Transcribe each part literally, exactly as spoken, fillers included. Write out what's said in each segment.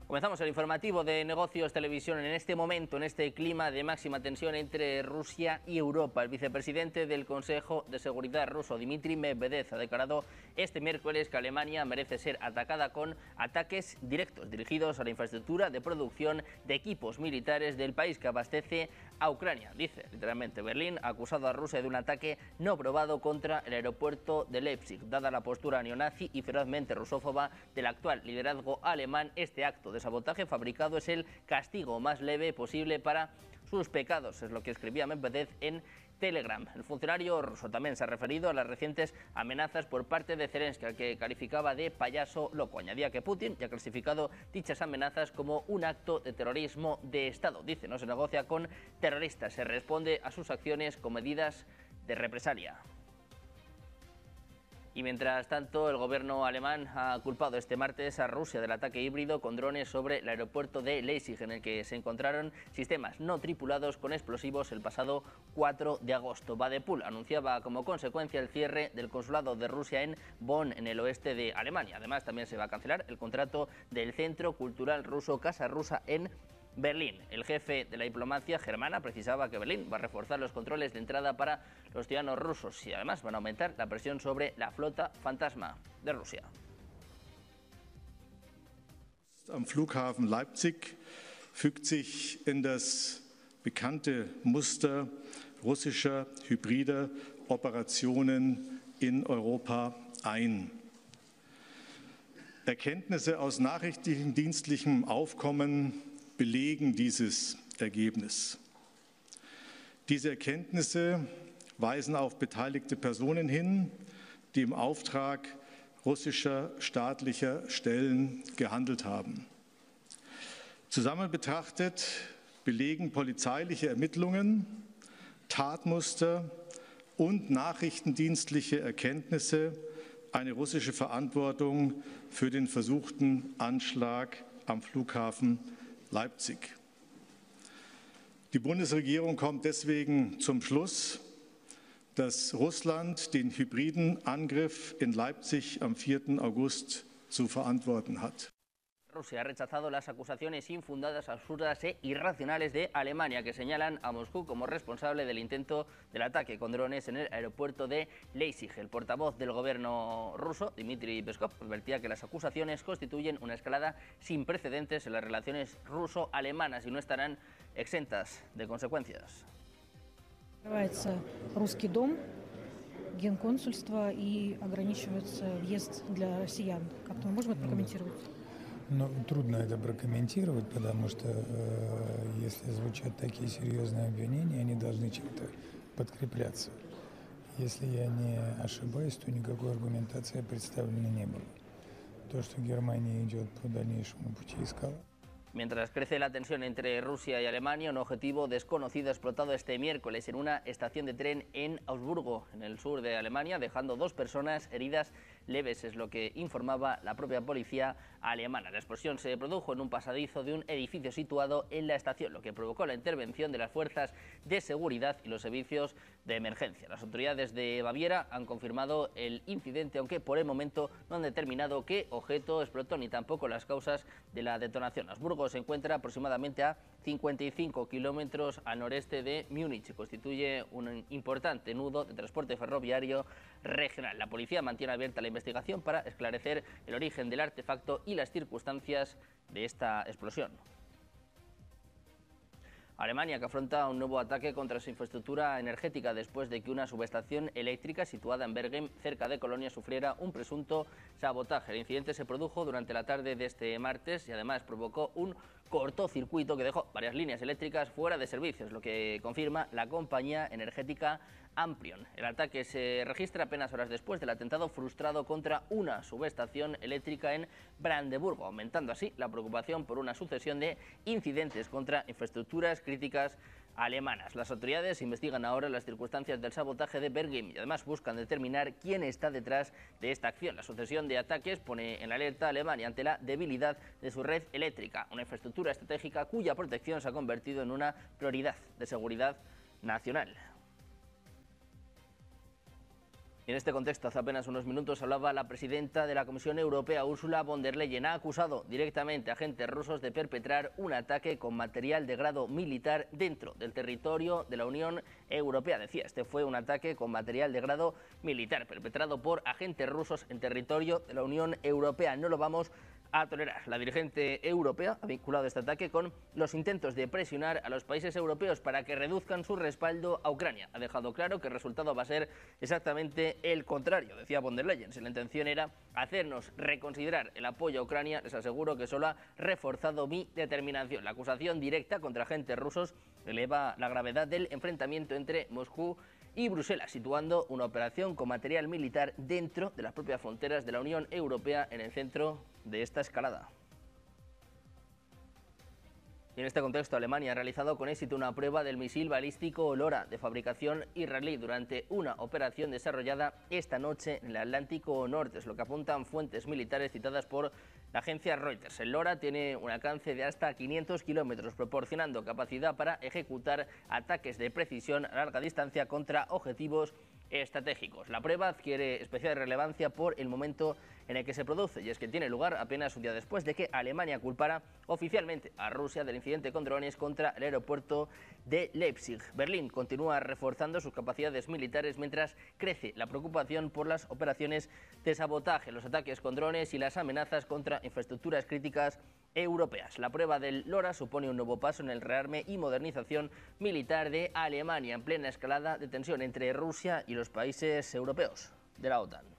Comenzamos el informativo de Negocios Televisión en este momento, en este clima de máxima tensión entre Rusia y Europa. El vicepresidente del Consejo de Seguridad ruso, Dmitry Medvedev, ha declarado este miércoles que Alemania merece ser atacada con ataques directos dirigidos a la infraestructura de producción de equipos militares del país que abastece a Ucrania. Dice, literalmente, Berlín ha acusado a Rusia de un ataque no probado contra el aeropuerto de Leipzig. Dada la postura neonazi y ferozmente rusófoba del actual liderazgo alemán, este acto de sabotaje fabricado es el castigo más leve posible para sus pecados, es lo que escribía Medvedev en Telegram. El funcionario ruso también se ha referido a las recientes amenazas por parte de Zelensky, al que calificaba de payaso loco. Añadía que Putin ya ha clasificado dichas amenazas como un acto de terrorismo de Estado. Dice, no se negocia con terroristas, se responde a sus acciones con medidas de represalia. Y mientras tanto, el gobierno alemán ha culpado este martes a Rusia del ataque híbrido con drones sobre el aeropuerto de Leipzig, en el que se encontraron sistemas no tripulados con explosivos el pasado cuatro de agosto. Vadepul anunciaba como consecuencia el cierre del consulado de Rusia en Bonn, en el oeste de Alemania. Además, también se va a cancelar el contrato del Centro Cultural Ruso Casa Rusa en Berlín. El jefe de la diplomacia germana precisaba que Berlín va a reforzar los controles de entrada para los ciudadanos rusos y además van a aumentar la presión sobre la flota fantasma de Rusia. Am Flughafen Leipzig fügt sich in das bekannte Muster russischer hybrider Operationen in Europa ein. Erkenntnisse aus nachrichtendienstlichem Aufkommen belegen dieses Ergebnis. Diese Erkenntnisse weisen auf beteiligte Personen hin, die im Auftrag russischer staatlicher Stellen gehandelt haben. Zusammen betrachtet belegen polizeiliche Ermittlungen, Tatmuster und nachrichtendienstliche Erkenntnisse eine russische Verantwortung für den versuchten Anschlag am Flughafen Leipzig. Die Bundesregierung kommt deswegen zum Schluss, dass Russland den hybriden Angriff in Leipzig am vierten August zu verantworten hat. Rusia ha rechazado las acusaciones infundadas, absurdas e irracionales de Alemania, que señalan a Moscú como responsable del intento del ataque con drones en el aeropuerto de Leipzig. El portavoz del gobierno ruso, Dmitry Peskov, advertía que las acusaciones constituyen una escalada sin precedentes en las relaciones ruso-alemanas y no estarán exentas de consecuencias. Русский дом, генконсульство и ограничивается въезд для россиян. Как-то мы можем это прокомментировать? Ну, трудно это прокомментировать, потому что э, если звучат такие серьезные обвинения, они должны чем-то подкрепляться. Если я не ошибаюсь, то никакой аргументации представлено не было. То, что Германия идет по дальнейшему пути эскалации. Mientras crece la tensión entre Rusia y Alemania, un objetivo desconocido ha explotado este miércoles en una estación de tren en Augsburgo, en el sur de Alemania, dejando dos personas heridas leves, es lo que informaba la propia policía alemana. La explosión se produjo en un pasadizo de un edificio situado en la estación, lo que provocó la intervención de las fuerzas de seguridad y los servicios de emergencia. Las autoridades de Baviera han confirmado el incidente, aunque por el momento no han determinado qué objeto explotó ni tampoco las causas de la detonación. Augsburgo se encuentra aproximadamente a cincuenta y cinco kilómetros al noreste de Múnich y constituye un importante nudo de transporte ferroviario regional. La policía mantiene abierta la investigación para esclarecer el origen del artefacto y las circunstancias de esta explosión. Alemania, que afronta un nuevo ataque contra su infraestructura energética después de que una subestación eléctrica situada en Bergen, cerca de Colonia, sufriera un presunto sabotaje. El incidente se produjo durante la tarde de este martes y además provocó un cortocircuito que dejó varias líneas eléctricas fuera de servicios, lo que confirma la compañía energética Amprion. El ataque se registra apenas horas después del atentado frustrado contra una subestación eléctrica en Brandeburgo, aumentando así la preocupación por una sucesión de incidentes contra infraestructuras críticas alemanas. Las autoridades investigan ahora las circunstancias del sabotaje de Bergen y además buscan determinar quién está detrás de esta acción. La sucesión de ataques pone en alerta a Alemania ante la debilidad de su red eléctrica, una infraestructura estratégica cuya protección se ha convertido en una prioridad de seguridad nacional. Y en este contexto, hace apenas unos minutos hablaba la presidenta de la Comisión Europea, Ursula von der Leyen. Ha acusado directamente a agentes rusos de perpetrar un ataque con material de grado militar dentro del territorio de la Unión Europea. Decía, este fue un ataque con material de grado militar perpetrado por agentes rusos en territorio de la Unión Europea. No lo vamos a tolerar. La dirigente europea ha vinculado este ataque con los intentos de presionar a los países europeos para que reduzcan su respaldo a Ucrania. Ha dejado claro que el resultado va a ser exactamente el contrario. Decía von der Leyen, si la intención era hacernos reconsiderar el apoyo a Ucrania, les aseguro que solo ha reforzado mi determinación. La acusación directa contra agentes rusos eleva la gravedad del enfrentamiento entre Moscú y Bruselas, situando una operación con material militar dentro de las propias fronteras de la Unión Europea en el centro de esta escalada. Y en este contexto, Alemania ha realizado con éxito una prueba del misil balístico LORA de fabricación israelí durante una operación desarrollada esta noche en el Atlántico Norte, es lo que apuntan fuentes militares citadas por la agencia Reuters. El LORA tiene un alcance de hasta quinientos kilómetros, proporcionando capacidad para ejecutar ataques de precisión a larga distancia contra objetivos estratégicos. La prueba adquiere especial relevancia por el momento en el que se produce, y es que tiene lugar apenas un día después de que Alemania culpara oficialmente a Rusia del incidente con drones contra el aeropuerto de Leipzig. Berlín continúa reforzando sus capacidades militares mientras crece la preocupación por las operaciones de sabotaje, los ataques con drones y las amenazas contra infraestructuras críticas europeas. La prueba del LORA supone un nuevo paso en el rearme y modernización militar de Alemania, en plena escalada de tensión entre Rusia y los países europeos de la OTAN.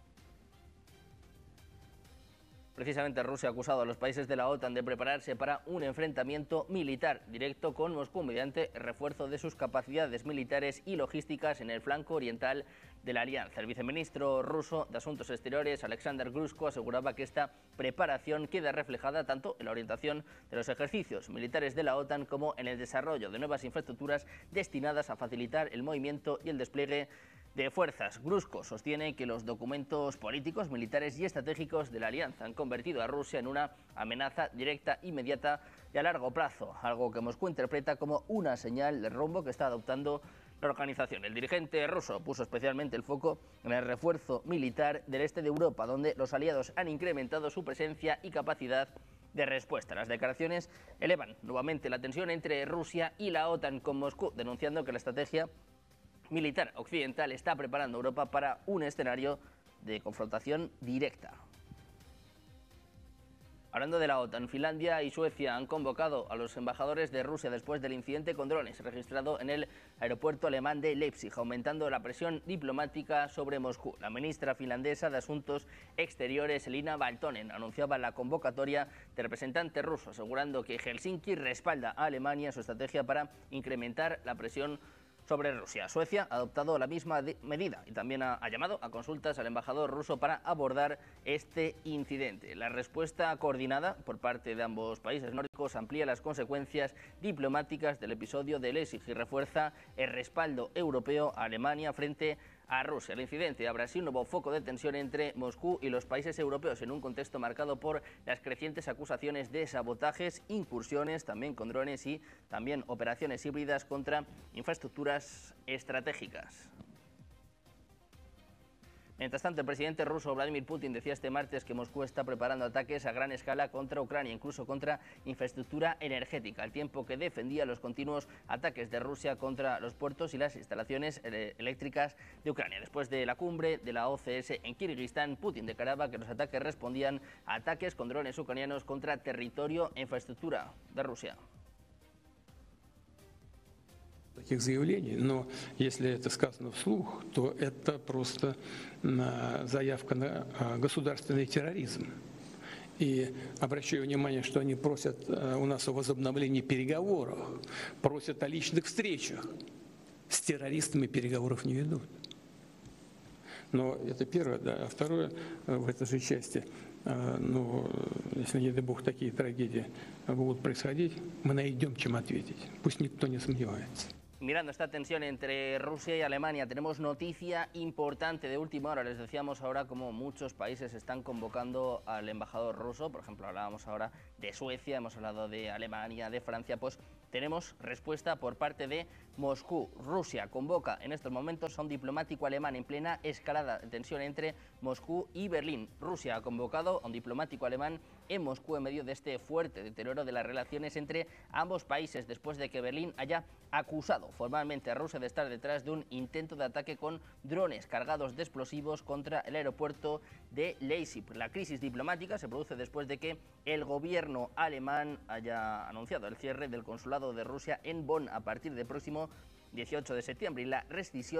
Precisamente Rusia ha acusado a los países de la OTAN de prepararse para un enfrentamiento militar directo con Moscú mediante el refuerzo de sus capacidades militares y logísticas en el flanco oriental de la alianza. El viceministro ruso de Asuntos Exteriores, Alexander Grushko, aseguraba que esta preparación queda reflejada tanto en la orientación de los ejercicios militares de la OTAN como en el desarrollo de nuevas infraestructuras destinadas a facilitar el movimiento y el despliegue de fuerzas. Grushko sostiene que los documentos políticos, militares y estratégicos de la alianza han convertido a Rusia en una amenaza directa, inmediata y a largo plazo, algo que Moscú interpreta como una señal de rumbo que está adoptando la organización. El dirigente ruso puso especialmente el foco en el refuerzo militar del este de Europa, donde los aliados han incrementado su presencia y capacidad de respuesta. Las declaraciones elevan nuevamente la tensión entre Rusia y la OTAN con Moscú, denunciando que la estrategia militar occidental está preparando a Europa para un escenario de confrontación directa. Hablando de la OTAN, Finlandia y Suecia han convocado a los embajadores de Rusia después del incidente con drones registrado en el aeropuerto alemán de Leipzig, aumentando la presión diplomática sobre Moscú. La ministra finlandesa de Asuntos Exteriores, Elina Valtonen, anunciaba la convocatoria de representantes rusos, asegurando que Helsinki respalda a Alemania en su estrategia para incrementar la presión sobre Rusia. Suecia ha adoptado la misma medida y también ha, ha llamado a consultas al embajador ruso para abordar este incidente. La respuesta coordinada por parte de ambos países nórdicos amplía las consecuencias diplomáticas del episodio de Leipzig y refuerza el respaldo europeo a Alemania frente a Rusia. El incidente abre así un nuevo foco de tensión entre Moscú y los países europeos en un contexto marcado por las crecientes acusaciones de sabotajes, incursiones también con drones y también operaciones híbridas contra infraestructuras estratégicas. Mientras tanto, el presidente ruso Vladimir Putin decía este martes que Moscú está preparando ataques a gran escala contra Ucrania, incluso contra infraestructura energética, al tiempo que defendía los continuos ataques de Rusia contra los puertos y las instalaciones eléctricas de Ucrania. Después de la cumbre de la O C S en Kirguistán, Putin declaraba que los ataques respondían a ataques con drones ucranianos contra territorio e infraestructura de Rusia. Таких заявлений, но если это сказано вслух, то это просто заявка на государственный терроризм. И обращаю внимание, что они просят у нас о возобновлении переговоров, просят о личных встречах. С террористами переговоров не ведут. Но это первое, да. А второе, в этой же части, ну, если, не дай бог, такие трагедии будут происходить, мы найдем, чем ответить. Пусть никто не сомневается. Mirando esta tensión entre Rusia y Alemania, tenemos noticia importante de última hora. Les decíamos ahora cómo muchos países están convocando al embajador ruso. Por ejemplo, hablábamos ahora de Suecia, hemos hablado de Alemania, de Francia. Pues tenemos respuesta por parte de Moscú. Rusia convoca en estos momentos a un diplomático alemán en plena escalada de tensión entre Moscú y Berlín. Rusia ha convocado a un diplomático alemán en Moscú en medio de este fuerte deterioro de las relaciones entre ambos países, después de que Berlín haya acusado formalmente a Rusia de estar detrás de un intento de ataque con drones cargados de explosivos contra el aeropuerto de Leipzig. La crisis diplomática se produce después de que el gobierno alemán haya anunciado el cierre del consulado de Rusia en Bonn a partir del próximo dieciocho de septiembre y la rescisión